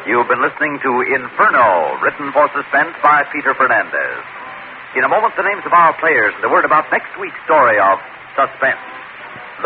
You've been listening to Inferno, written for suspense by Peter Fernandez. In a moment, the names of our players and the word about next week's story of Suspense.